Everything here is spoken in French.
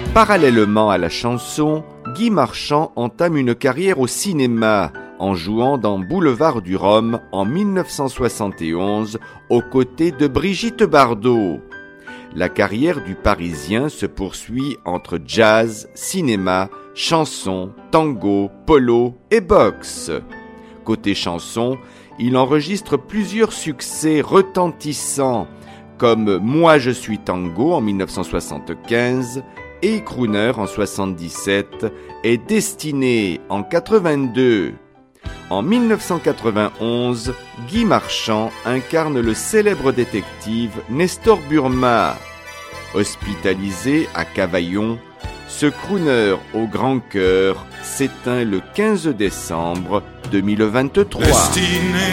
Parallèlement à la chanson, Guy Marchand entame une carrière au cinéma en jouant dans Boulevard du Rhum en 1971 aux côtés de Brigitte Bardot. La carrière du Parisien se poursuit entre jazz, cinéma, chanson, tango, polo et boxe. Côté chanson, il enregistre plusieurs succès retentissants comme Moi je suis tango en 1975 et Crooner en 77 et Destiné en 82. En 1991, Guy Marchand incarne le célèbre détective Nestor Burma. Hospitalisé à Cavaillon, ce crooner au grand cœur s'éteint le 15 décembre 2023.